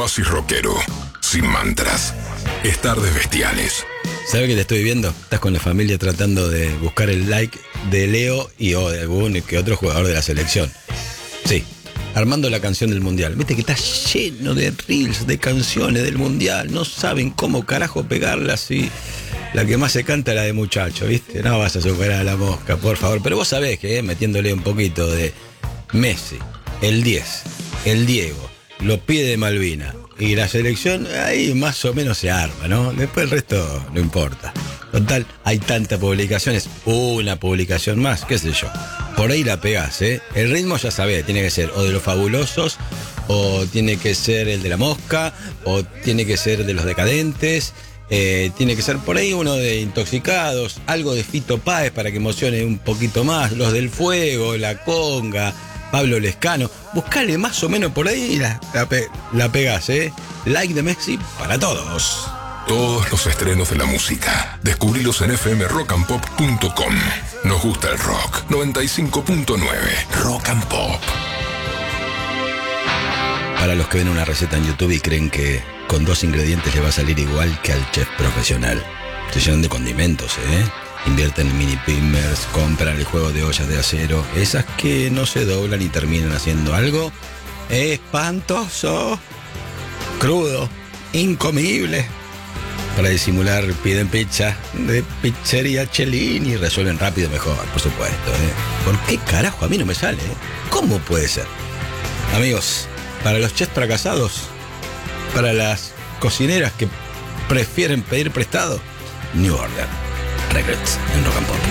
oasis rockero, sin mantras. Es Tardes Bestiales. ¿Sabes que te estoy viendo? Estás con la familia tratando de buscar el like de Leo y o de algún que otro jugador de la selección. Sí, armando la canción del Mundial. Viste que está lleno de reels, de canciones del Mundial. No saben cómo carajo pegarlas y la que más se canta es la de Muchacho, ¿viste? No vas a superar a la mosca, por favor. Pero vos sabés que metiéndole un poquito de Messi, el 10, el Diego, los pies de Malvina y la selección, ahí más o menos se arma, ¿no? Después el resto no importa. Total, hay tantas publicaciones, una publicación más, qué sé yo. Por ahí la pegás, ¿eh? El ritmo ya sabés, tiene que ser o de los Fabulosos, o tiene que ser el de la Mosca, o tiene que ser de los Decadentes, tiene que ser por ahí uno de Intoxicados, algo de Fito Páez para que emocione un poquito más, los del Fuego, la Conga, Pablo Lescano. Buscale más o menos por ahí y la pegás, ¿eh? Like de Messi para todos. Todos los estrenos de la música. Descubrilos en fmrockandpop.com. Nos gusta el rock. 95.9 Rock and Pop. Para los que ven una receta en YouTube y creen que con 2 ingredientes le va a salir igual que al chef profesional. Se llenan de condimentos, ¿eh? Invierten en mini primers, compran el juego de ollas de acero, esas que no se doblan y terminan haciendo algo espantoso, crudo, incomible. Para disimular piden pizza de Pizzería Cellini y resuelven rápido mejor, por supuesto, ¿eh? ¿Por qué carajo a mí no me sale? ¿Cómo puede ser? Amigos, para los chefs fracasados, para las cocineras que prefieren pedir prestado, New Order. Regrets en Rock and Pop.